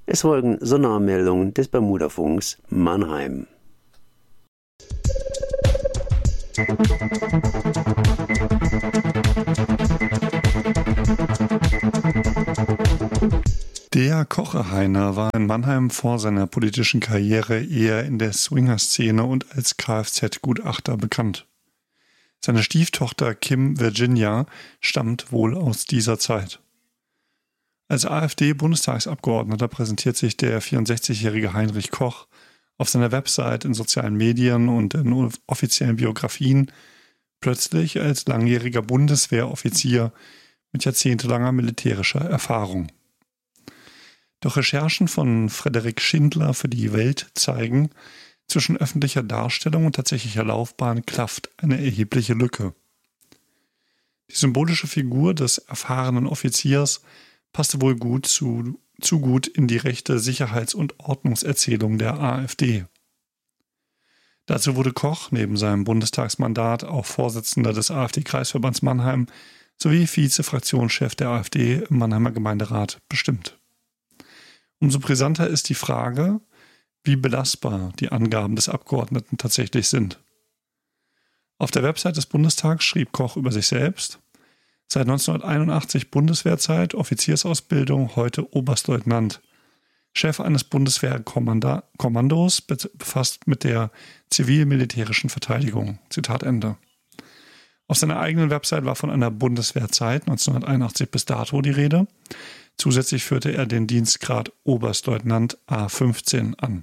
Es folgen Sondermeldungen des Bermudafunks Mannheim. Der Kocher-Heiner war in Mannheim vor seiner politischen Karriere eher in der Swinger-Szene und als Kfz-Gutachter bekannt. Seine Stieftochter Kim Virginia stammt wohl aus dieser Zeit. Als AfD-Bundestagsabgeordneter präsentiert sich der 64-jährige Heinrich Koch auf seiner Website, in sozialen Medien und in offiziellen Biografien plötzlich als langjähriger Bundeswehroffizier mit jahrzehntelanger militärischer Erfahrung. Doch Recherchen von Frederik Schindler für die Welt zeigen, zwischen öffentlicher Darstellung und tatsächlicher Laufbahn klafft eine erhebliche Lücke. Die symbolische Figur des erfahrenen Offiziers passte wohl zu gut in die rechte Sicherheits- und Ordnungserzählung der AfD. Dazu wurde Koch neben seinem Bundestagsmandat auch Vorsitzender des AfD-Kreisverbands Mannheim sowie Vize-Fraktionschef der AfD im Mannheimer Gemeinderat bestimmt. Umso brisanter ist die Frage, wie belastbar die Angaben des Abgeordneten tatsächlich sind. Auf der Website des Bundestags schrieb Koch über sich selbst: Seit 1981 Bundeswehrzeit, Offiziersausbildung, heute Oberstleutnant. Chef eines Bundeswehrkommandos, befasst mit der zivil-militärischen Verteidigung. Zitat Ende. Auf seiner eigenen Website war von einer Bundeswehrzeit 1981 bis dato die Rede. Zusätzlich führte er den Dienstgrad Oberstleutnant A15 an.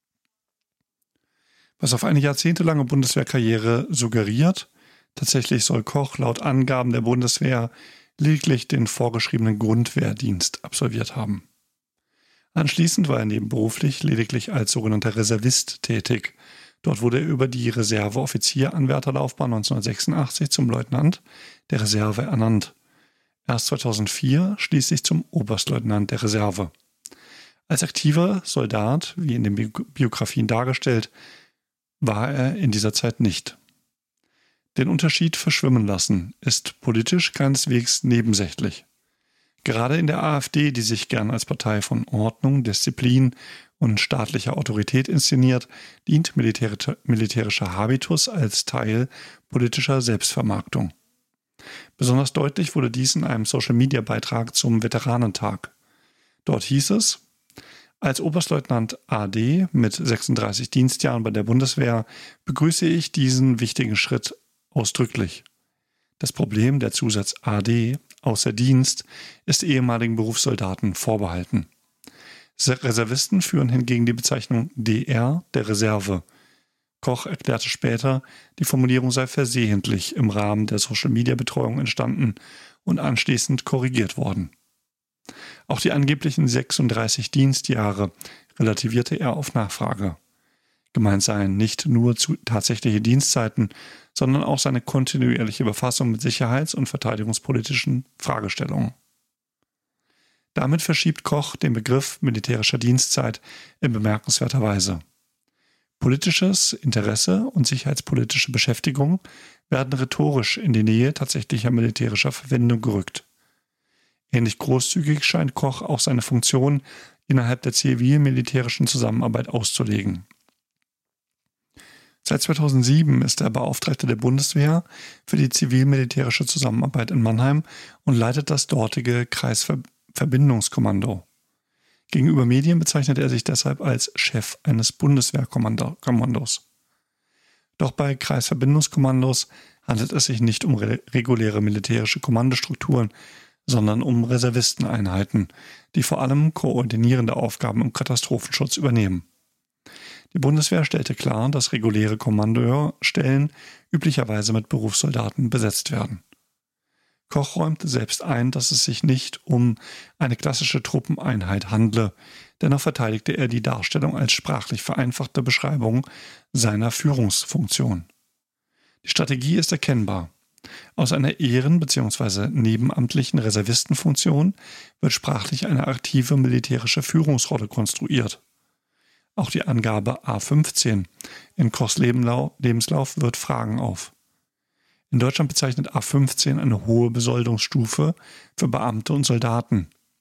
Was auf eine jahrzehntelange Bundeswehrkarriere suggeriert, tatsächlich soll Koch laut Angaben der Bundeswehr lediglich den vorgeschriebenen Grundwehrdienst absolviert haben. Anschließend war er nebenberuflich lediglich als sogenannter Reservist tätig. Dort wurde er über die Reserveoffizier-Anwärterlaufbahn 1986 zum Leutnant der Reserve ernannt. Erst 2004 schließlich zum Oberstleutnant der Reserve. Als aktiver Soldat, wie in den Biografien dargestellt, war er in dieser Zeit nicht. Den Unterschied verschwimmen lassen ist politisch keineswegs nebensächlich. Gerade in der AfD, die sich gern als Partei von Ordnung, Disziplin und staatlicher Autorität inszeniert, dient militärischer Habitus als Teil politischer Selbstvermarktung. Besonders deutlich wurde dies in einem Social-Media-Beitrag zum Veteranentag. Dort hieß es: Als Oberstleutnant AD mit 36 Dienstjahren bei der Bundeswehr begrüße ich diesen wichtigen Schritt ausdrücklich. Das Problem, der Zusatz AD, außer Dienst, ist ehemaligen Berufssoldaten vorbehalten. Reservisten führen hingegen die Bezeichnung DR, der Reserve. Koch erklärte später, die Formulierung sei versehentlich im Rahmen der Social-Media-Betreuung entstanden und anschließend korrigiert worden. Auch die angeblichen 36 Dienstjahre relativierte er auf Nachfrage. Gemeint seien nicht nur tatsächliche Dienstzeiten, sondern auch seine kontinuierliche Befassung mit sicherheits- und verteidigungspolitischen Fragestellungen. Damit verschiebt Koch den Begriff militärischer Dienstzeit in bemerkenswerter Weise. Politisches Interesse und sicherheitspolitische Beschäftigung werden rhetorisch in die Nähe tatsächlicher militärischer Verwendung gerückt. Ähnlich großzügig scheint Koch auch seine Funktion innerhalb der zivil-militärischen Zusammenarbeit auszulegen. Seit 2007 ist er Beauftragter der Bundeswehr für die zivil-militärische Zusammenarbeit in Mannheim und leitet das dortige Kreisverbindungskommando. Gegenüber Medien bezeichnet er sich deshalb als Chef eines Bundeswehrkommandos. Doch bei Kreisverbindungskommandos handelt es sich nicht um reguläre militärische Kommandostrukturen, sondern um Reservisteneinheiten, die vor allem koordinierende Aufgaben im Katastrophenschutz übernehmen. Die Bundeswehr stellte klar, dass reguläre Kommandostellen üblicherweise mit Berufssoldaten besetzt werden. Koch räumte selbst ein, dass es sich nicht um eine klassische Truppeneinheit handle, dennoch verteidigte er die Darstellung als sprachlich vereinfachte Beschreibung seiner Führungsfunktion. Die Strategie ist erkennbar. Aus einer ehren- bzw. nebenamtlichen Reservistenfunktion wird sprachlich eine aktive militärische Führungsrolle konstruiert. Auch die Angabe A15 in Kochs Lebenslauf wirft Fragen auf. In Deutschland bezeichnet A15 eine hohe Besoldungsstufe für Beamte und Soldaten.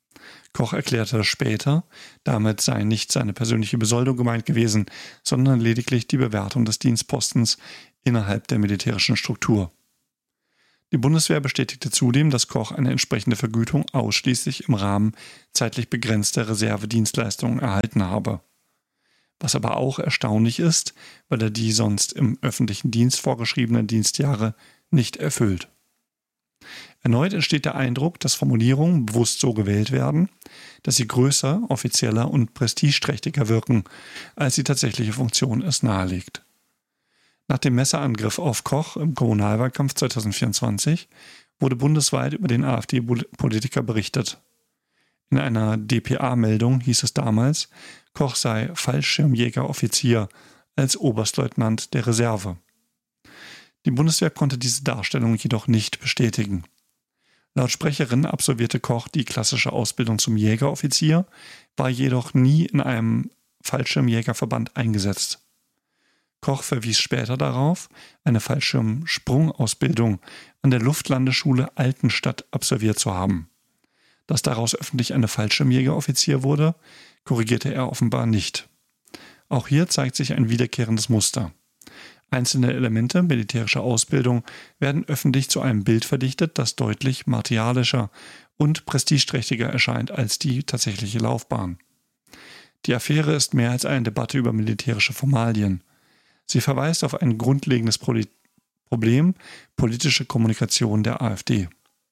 Koch erklärte später, damit sei nicht seine persönliche Besoldung gemeint gewesen, sondern lediglich die Bewertung des Dienstpostens innerhalb der militärischen Struktur. Die Bundeswehr bestätigte zudem, dass Koch eine entsprechende Vergütung ausschließlich im Rahmen zeitlich begrenzter Reservedienstleistungen erhalten habe. Was aber auch erstaunlich ist, weil er die sonst im öffentlichen Dienst vorgeschriebenen Dienstjahre nicht erfüllt. Erneut entsteht der Eindruck, dass Formulierungen bewusst so gewählt werden, dass sie größer, offizieller und prestigeträchtiger wirken, als die tatsächliche Funktion es nahelegt. Nach dem Messerangriff auf Koch im Kommunalwahlkampf 2024 wurde bundesweit über den AfD-Politiker berichtet. In einer dpa-Meldung hieß es damals, Koch sei Fallschirmjägeroffizier als Oberstleutnant der Reserve. Die Bundeswehr konnte diese Darstellung jedoch nicht bestätigen. Laut Sprecherin absolvierte Koch die klassische Ausbildung zum Jägeroffizier, war jedoch nie in einem Fallschirmjägerverband eingesetzt. Koch verwies später darauf, eine Fallschirmsprungausbildung an der Luftlandeschule Altenstadt absolviert zu haben. Dass daraus öffentlich eine Fallschirmjägeroffizier wurde, korrigierte er offenbar nicht. Auch hier zeigt sich ein wiederkehrendes Muster. Einzelne Elemente militärischer Ausbildung werden öffentlich zu einem Bild verdichtet, das deutlich martialischer und prestigeträchtiger erscheint als die tatsächliche Laufbahn. Die Affäre ist mehr als eine Debatte über militärische Formalien. Sie verweist auf ein grundlegendes Problem, politische Kommunikation der AfD.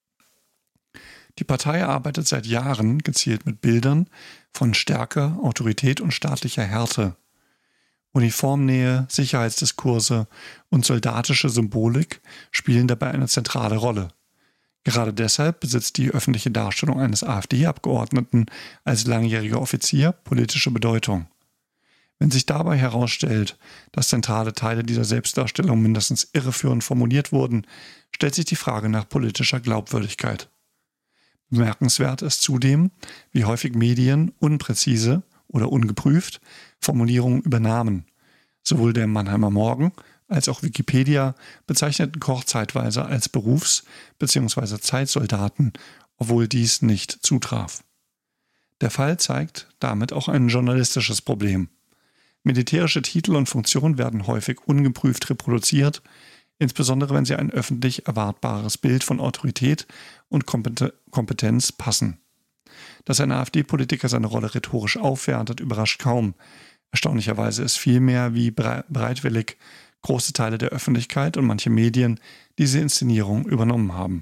Die Partei arbeitet seit Jahren gezielt mit Bildern von Stärke, Autorität und staatlicher Härte. Uniformnähe, Sicherheitsdiskurse und soldatische Symbolik spielen dabei eine zentrale Rolle. Gerade deshalb besitzt die öffentliche Darstellung eines AfD-Abgeordneten als langjähriger Offizier politische Bedeutung. Wenn sich dabei herausstellt, dass zentrale Teile dieser Selbstdarstellung mindestens irreführend formuliert wurden, stellt sich die Frage nach politischer Glaubwürdigkeit. Bemerkenswert ist zudem, wie häufig Medien unpräzise oder ungeprüft Formulierungen übernahmen. Sowohl der Mannheimer Morgen als auch Wikipedia bezeichneten Koch zeitweise als Berufs- bzw. Zeitsoldaten, obwohl dies nicht zutraf. Der Fall zeigt damit auch ein journalistisches Problem. Militärische Titel und Funktionen werden häufig ungeprüft reproduziert, insbesondere wenn sie ein öffentlich erwartbares Bild von Autorität und Kompetenz passen. Dass ein AfD-Politiker seine Rolle rhetorisch aufwertet, überrascht kaum. Erstaunlicherweise ist vielmehr, wie bereitwillig große Teile der Öffentlichkeit und manche Medien diese Inszenierung übernommen haben.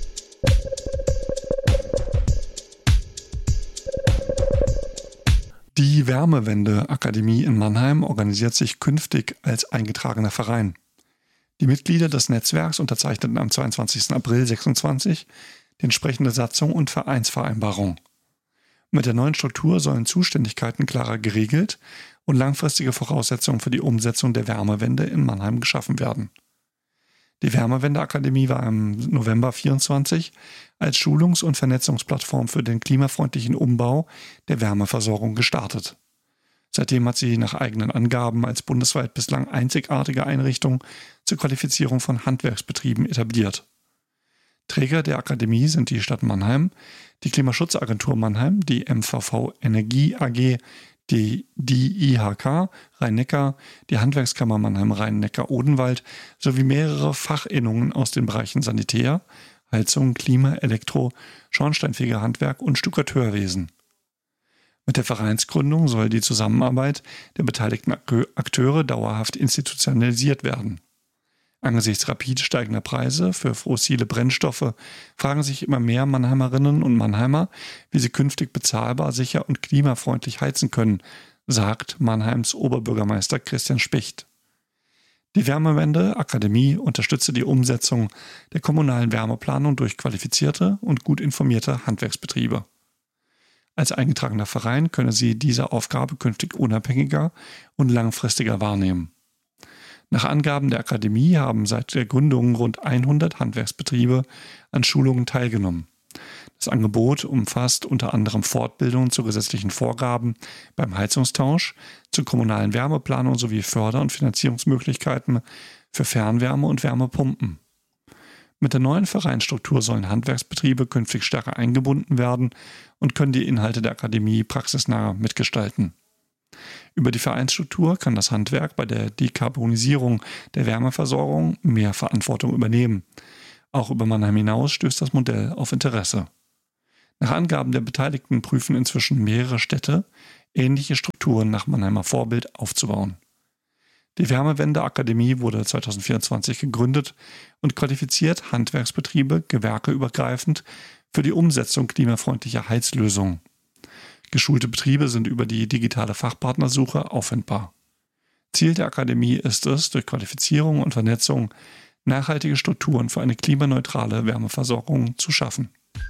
Die Wärmewende-Akademie in Mannheim organisiert sich künftig als eingetragener Verein. Die Mitglieder des Netzwerks unterzeichneten am 22. April 2026 die entsprechende Satzung und Vereinsvereinbarung. Mit der neuen Struktur sollen Zuständigkeiten klarer geregelt und langfristige Voraussetzungen für die Umsetzung der Wärmewende in Mannheim geschaffen werden. Die Wärmewende-Akademie war im November 2024 als Schulungs- und Vernetzungsplattform für den klimafreundlichen Umbau der Wärmeversorgung gestartet. Seitdem hat sie nach eigenen Angaben als bundesweit bislang einzigartige Einrichtung zur Qualifizierung von Handwerksbetrieben etabliert. Träger der Akademie sind die Stadt Mannheim, die Klimaschutzagentur Mannheim, die MVV Energie AG, die IHK Rhein-Neckar, die Handwerkskammer Mannheim Rhein-Neckar-Odenwald sowie mehrere Fachinnungen aus den Bereichen Sanitär, Heizung, Klima, Elektro, Schornsteinfegerhandwerk und Stuckateurwesen. Mit der Vereinsgründung soll die Zusammenarbeit der beteiligten Akteure dauerhaft institutionalisiert werden. Angesichts rapide steigender Preise für fossile Brennstoffe fragen sich immer mehr Mannheimerinnen und Mannheimer, wie sie künftig bezahlbar, sicher und klimafreundlich heizen können, sagt Mannheims Oberbürgermeister Christian Spicht. Die Wärmewende-Akademie unterstütze die Umsetzung der kommunalen Wärmeplanung durch qualifizierte und gut informierte Handwerksbetriebe. Als eingetragener Verein könne sie diese Aufgabe künftig unabhängiger und langfristiger wahrnehmen. Nach Angaben der Akademie haben seit der Gründung rund 100 Handwerksbetriebe an Schulungen teilgenommen. Das Angebot umfasst unter anderem Fortbildungen zu gesetzlichen Vorgaben beim Heizungstausch, zur kommunalen Wärmeplanung sowie Förder- und Finanzierungsmöglichkeiten für Fernwärme und Wärmepumpen. Mit der neuen Vereinsstruktur sollen Handwerksbetriebe künftig stärker eingebunden werden und können die Inhalte der Akademie praxisnah mitgestalten. Über die Vereinsstruktur kann das Handwerk bei der Dekarbonisierung der Wärmeversorgung mehr Verantwortung übernehmen. Auch über Mannheim hinaus stößt das Modell auf Interesse. Nach Angaben der Beteiligten prüfen inzwischen mehrere Städte, ähnliche Strukturen nach Mannheimer Vorbild aufzubauen. Die Wärmewende-Akademie wurde 2024 gegründet und qualifiziert Handwerksbetriebe gewerkeübergreifend für die Umsetzung klimafreundlicher Heizlösungen. Geschulte Betriebe sind über die digitale Fachpartnersuche auffindbar. Ziel der Akademie ist es, durch Qualifizierung und Vernetzung nachhaltige Strukturen für eine klimaneutrale Wärmeversorgung zu schaffen.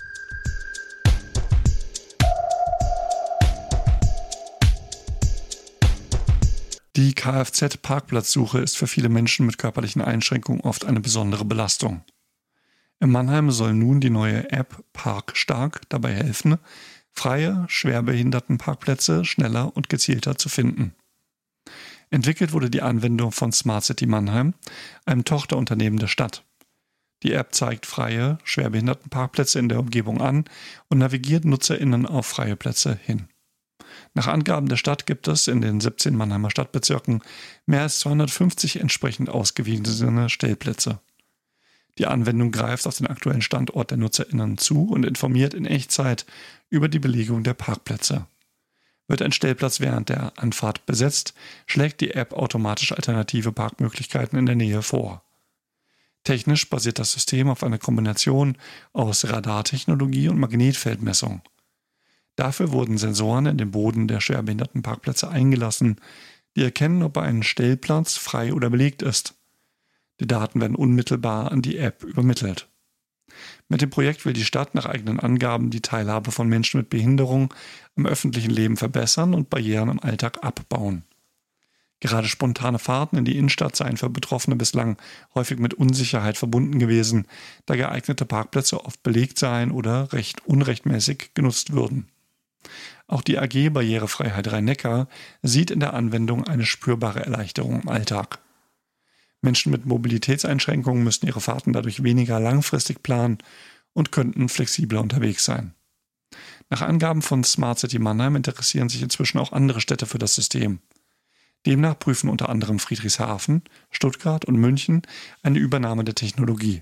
Die Kfz-Parkplatzsuche ist für viele Menschen mit körperlichen Einschränkungen oft eine besondere Belastung. In Mannheim soll nun die neue App Parkstark dabei helfen, freie, Schwerbehindertenparkplätze schneller und gezielter zu finden. Entwickelt wurde die Anwendung von Smart City Mannheim, einem Tochterunternehmen der Stadt. Die App zeigt freie, Schwerbehindertenparkplätze in der Umgebung an und navigiert NutzerInnen auf freie Plätze hin. Nach Angaben der Stadt gibt es in den 17 Mannheimer Stadtbezirken mehr als 250 entsprechend ausgewiesene Stellplätze. Die Anwendung greift auf den aktuellen Standort der NutzerInnen zu und informiert in Echtzeit über die Belegung der Parkplätze. Wird ein Stellplatz während der Anfahrt besetzt, schlägt die App automatisch alternative Parkmöglichkeiten in der Nähe vor. Technisch basiert das System auf einer Kombination aus Radartechnologie und Magnetfeldmessung. Dafür wurden Sensoren in den Boden der Schwerbehindertenparkplätze eingelassen, die erkennen, ob ein Stellplatz frei oder belegt ist. Die Daten werden unmittelbar an die App übermittelt. Mit dem Projekt will die Stadt nach eigenen Angaben die Teilhabe von Menschen mit Behinderung am öffentlichen Leben verbessern und Barrieren im Alltag abbauen. Gerade spontane Fahrten in die Innenstadt seien für Betroffene bislang häufig mit Unsicherheit verbunden gewesen, da geeignete Parkplätze oft belegt seien oder recht unrechtmäßig genutzt würden. Auch die AG Barrierefreiheit Rhein-Neckar sieht in der Anwendung eine spürbare Erleichterung im Alltag. Menschen mit Mobilitätseinschränkungen müssten ihre Fahrten dadurch weniger langfristig planen und könnten flexibler unterwegs sein. Nach Angaben von Smart City Mannheim interessieren sich inzwischen auch andere Städte für das System. Demnach prüfen unter anderem Friedrichshafen, Stuttgart und München eine Übernahme der Technologie.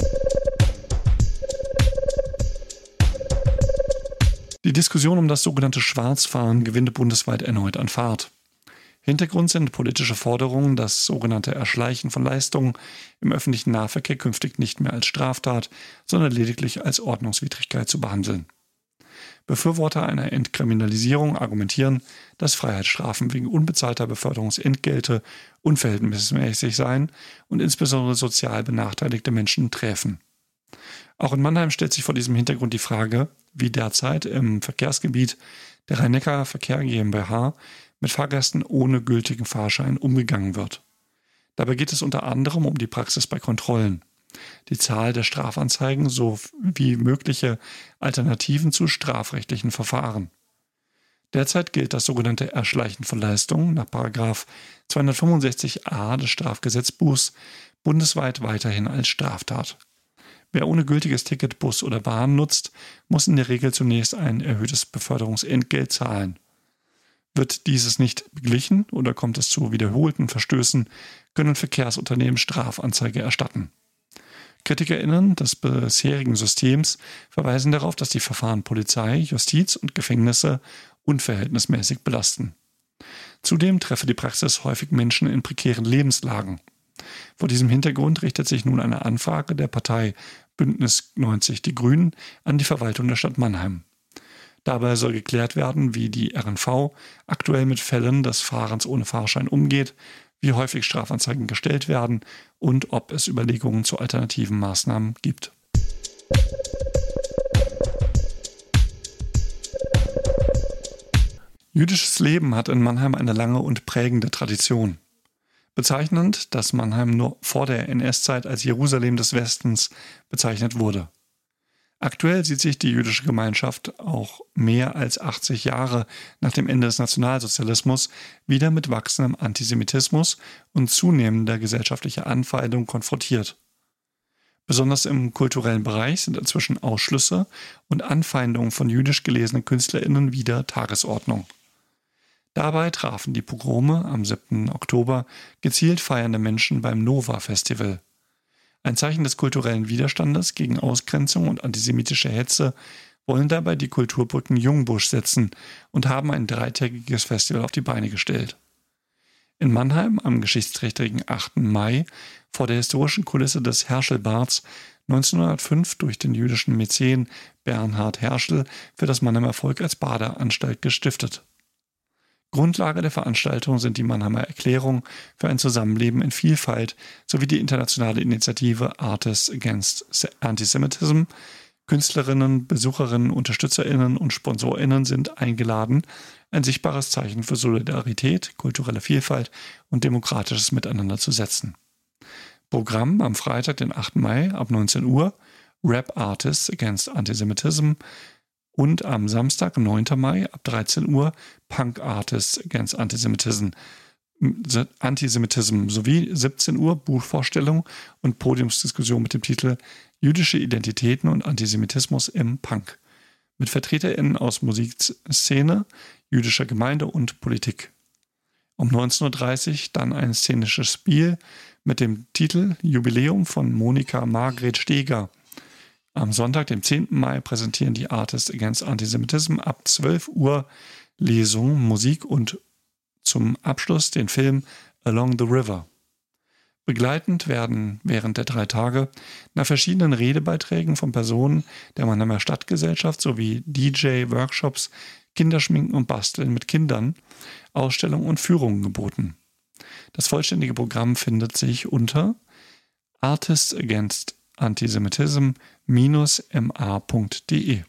Die Diskussion um das sogenannte Schwarzfahren gewinnt bundesweit erneut an Fahrt. Hintergrund sind politische Forderungen, das sogenannte Erschleichen von Leistungen im öffentlichen Nahverkehr künftig nicht mehr als Straftat, sondern lediglich als Ordnungswidrigkeit zu behandeln. Befürworter einer Entkriminalisierung argumentieren, dass Freiheitsstrafen wegen unbezahlter Beförderungsentgelte unverhältnismäßig seien und insbesondere sozial benachteiligte Menschen träfen. Auch in Mannheim stellt sich vor diesem Hintergrund die Frage, wie derzeit im Verkehrsgebiet der Rhein-Neckar Verkehr GmbH mit Fahrgästen ohne gültigen Fahrschein umgegangen wird. Dabei geht es unter anderem um die Praxis bei Kontrollen, die Zahl der Strafanzeigen sowie mögliche Alternativen zu strafrechtlichen Verfahren. Derzeit gilt das sogenannte Erschleichen von Leistungen nach § 265a des Strafgesetzbuchs bundesweit weiterhin als Straftat. Wer ohne gültiges Ticket Bus oder Bahn nutzt, muss in der Regel zunächst ein erhöhtes Beförderungsentgelt zahlen. Wird dieses nicht beglichen oder kommt es zu wiederholten Verstößen, können Verkehrsunternehmen Strafanzeige erstatten. KritikerInnen des bisherigen Systems verweisen darauf, dass die Verfahren Polizei, Justiz und Gefängnisse unverhältnismäßig belasten. Zudem treffe die Praxis häufig Menschen in prekären Lebenslagen. Vor diesem Hintergrund richtet sich nun eine Anfrage der Partei Bündnis 90 Die Grünen an die Verwaltung der Stadt Mannheim. Dabei soll geklärt werden, wie die RNV aktuell mit Fällen des Fahrens ohne Fahrschein umgeht, wie häufig Strafanzeigen gestellt werden und ob es Überlegungen zu alternativen Maßnahmen gibt. Jüdisches Leben hat in Mannheim eine lange und prägende Tradition. Bezeichnend, dass Mannheim nur vor der NS-Zeit als Jerusalem des Westens bezeichnet wurde. Aktuell sieht sich die jüdische Gemeinschaft auch mehr als 80 Jahre nach dem Ende des Nationalsozialismus wieder mit wachsendem Antisemitismus und zunehmender gesellschaftlicher Anfeindung konfrontiert. Besonders im kulturellen Bereich sind inzwischen Ausschlüsse und Anfeindungen von jüdisch gelesenen KünstlerInnen wieder Tagesordnung. Dabei trafen die Pogrome am 7. Oktober gezielt feiernde Menschen beim Nova-Festival. Ein Zeichen des kulturellen Widerstandes gegen Ausgrenzung und antisemitische Hetze wollen dabei die Kulturbrücken Jungbusch setzen und haben ein 3-tägiges Festival auf die Beine gestellt. In Mannheim am geschichtsträchtigen 8. Mai vor der historischen Kulisse des Herschelbads 1905 durch den jüdischen Mäzen Bernhard Herschel für das Mannheimer Volk als Badeanstalt gestiftet. Grundlage der Veranstaltung sind die Mannheimer Erklärung für ein Zusammenleben in Vielfalt sowie die internationale Initiative Artists Against Antisemitism. Künstlerinnen, Besucherinnen, UnterstützerInnen und SponsorInnen sind eingeladen, ein sichtbares Zeichen für Solidarität, kulturelle Vielfalt und demokratisches Miteinander zu setzen. Programm am Freitag, den 8. Mai ab 19 Uhr, Rap Artists Against Antisemitism und am Samstag, 9. Mai ab 13 Uhr, Punk Artists Against Antisemitism sowie 17 Uhr Buchvorstellung und Podiumsdiskussion mit dem Titel Jüdische Identitäten und Antisemitismus im Punk mit VertreterInnen aus Musikszene, jüdischer Gemeinde und Politik. Um 19.30 Uhr dann ein szenisches Spiel mit dem Titel Jubiläum von Monika Margret Steger. Am Sonntag, dem 10. Mai, präsentieren die Artists Against Antisemitism ab 12 Uhr Lesung, Musik und zum Abschluss den Film Along the River. Begleitend werden während der 3 Tage nach verschiedenen Redebeiträgen von Personen der Mannheimer Stadtgesellschaft sowie DJ-Workshops, Kinderschminken und Basteln mit Kindern, Ausstellungen und Führungen geboten. Das vollständige Programm findet sich unter Artists Against Antisemitism-ma.de.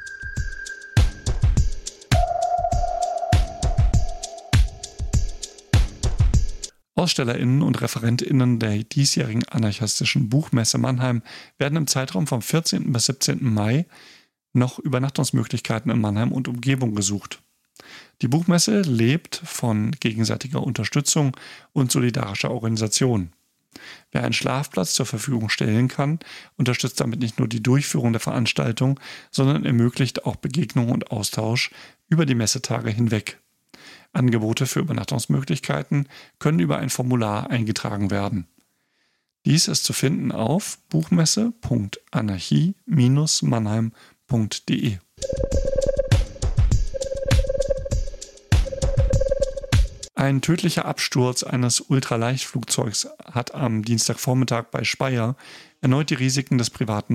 AusstellerInnen und ReferentInnen der diesjährigen anarchistischen Buchmesse Mannheim werden im Zeitraum vom 14. bis 17. Mai noch Übernachtungsmöglichkeiten in Mannheim und Umgebung gesucht. Die Buchmesse lebt von gegenseitiger Unterstützung und solidarischer Organisation. Wer einen Schlafplatz zur Verfügung stellen kann, unterstützt damit nicht nur die Durchführung der Veranstaltung, sondern ermöglicht auch Begegnung und Austausch über die Messetage hinweg. Angebote für Übernachtungsmöglichkeiten können über ein Formular eingetragen werden. Dies ist zu finden auf buchmesse.anarchie-mannheim.de. Ein tödlicher Absturz eines Ultraleichtflugzeugs hat am Dienstagvormittag bei Speyer erneut die Risiken des privaten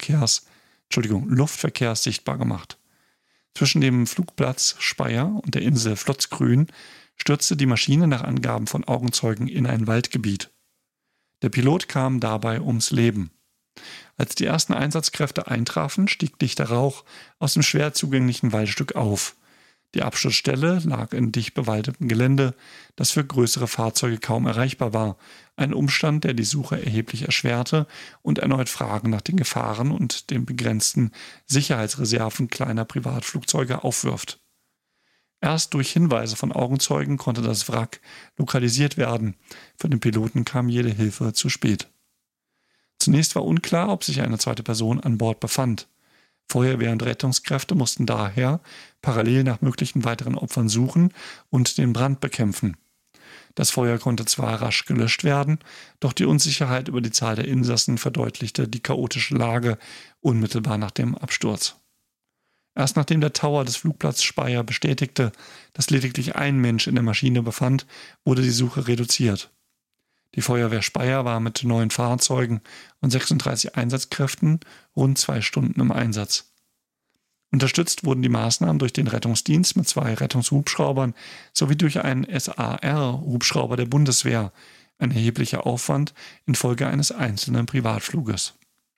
Luftverkehrs sichtbar gemacht. Zwischen dem Flugplatz Speyer und der Insel Flotzgrün stürzte die Maschine nach Angaben von Augenzeugen in ein Waldgebiet. Der Pilot kam dabei ums Leben. Als die ersten Einsatzkräfte eintrafen, stieg dichter Rauch aus dem schwer zugänglichen Waldstück auf. Die Absturzstelle lag in dicht bewaldetem Gelände, das für größere Fahrzeuge kaum erreichbar war, ein Umstand, der die Suche erheblich erschwerte und erneut Fragen nach den Gefahren und den begrenzten Sicherheitsreserven kleiner Privatflugzeuge aufwirft. Erst durch Hinweise von Augenzeugen konnte das Wrack lokalisiert werden. Für den Piloten kam jede Hilfe zu spät. Zunächst war unklar, ob sich eine zweite Person an Bord befand. Feuerwehr und Rettungskräfte mussten daher parallel nach möglichen weiteren Opfern suchen und den Brand bekämpfen. Das Feuer konnte zwar rasch gelöscht werden, doch die Unsicherheit über die Zahl der Insassen verdeutlichte die chaotische Lage unmittelbar nach dem Absturz. Erst nachdem der Tower des Flugplatzes Speyer bestätigte, dass lediglich ein Mensch in der Maschine befand, wurde die Suche reduziert. Die Feuerwehr Speyer war mit 9 Fahrzeugen und 36 Einsatzkräften rund 2 Stunden im Einsatz. Unterstützt wurden die Maßnahmen durch den Rettungsdienst mit 2 Rettungshubschraubern sowie durch einen SAR-Hubschrauber der Bundeswehr, ein erheblicher Aufwand infolge eines einzelnen Privatfluges.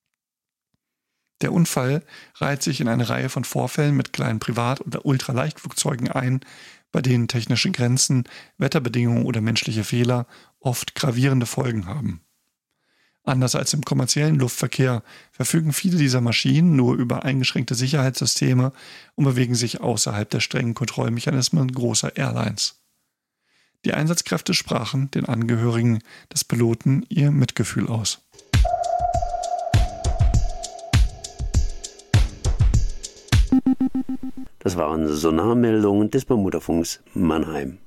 Der Unfall reiht sich in eine Reihe von Vorfällen mit kleinen Privat- oder Ultraleichtflugzeugen ein, bei denen technische Grenzen, Wetterbedingungen oder menschliche Fehler oft gravierende Folgen haben. Anders als im kommerziellen Luftverkehr verfügen viele dieser Maschinen nur über eingeschränkte Sicherheitssysteme und bewegen sich außerhalb der strengen Kontrollmechanismen großer Airlines. Die Einsatzkräfte sprachen den Angehörigen des Piloten ihr Mitgefühl aus. Das waren Sonarmeldungen des Bermudafunks Mannheim.